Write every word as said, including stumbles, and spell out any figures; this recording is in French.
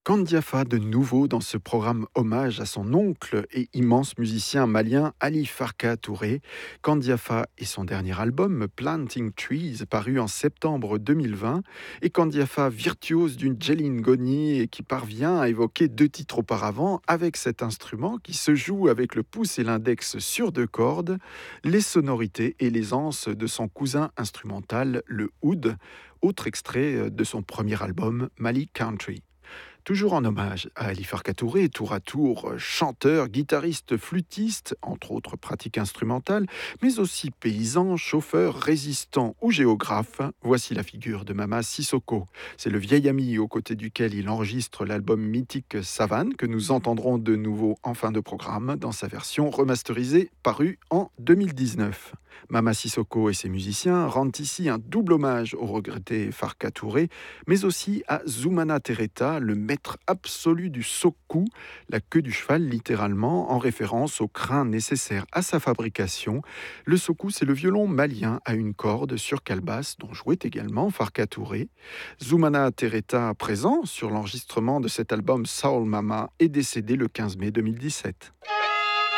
Kandiafa de nouveau dans ce programme hommage à son oncle et immense musicien malien Ali Farka Touré. Kandiafa et son dernier album Planting Trees paru en septembre deux mille vingt et Kandiafa virtuose d'une Goni et qui parvient à évoquer deux titres auparavant avec cet instrument qui se joue avec le pouce et l'index sur deux cordes, les sonorités et l'aisance de son cousin instrumental le oud, autre extrait de son premier album Mali Country. Toujours en hommage à Ali Farka Touré, tour à tour euh, chanteur, guitariste, flûtiste, entre autres pratiques instrumentales, mais aussi paysan, chauffeur, résistant ou géographe, voici la figure de Mama Sissoko. C'est le vieil ami aux côtés duquel il enregistre l'album mythique Savane, que nous entendrons de nouveau en fin de programme dans sa version remasterisée parue en deux mille dix-neuf. Mama Sissoko et ses musiciens rendent ici un double hommage au regretté Farka Touré, mais aussi à Zoumana Tereta, le maître absolu du soku, la queue du cheval littéralement, en référence au crin nécessaire à sa fabrication. Le soku, c'est le violon malien à une corde sur calebasse, dont jouait également Farka Touré. Zoumana Tereta, présent sur l'enregistrement de cet album Soul Mama, est décédé le quinze mai deux mille dix-sept.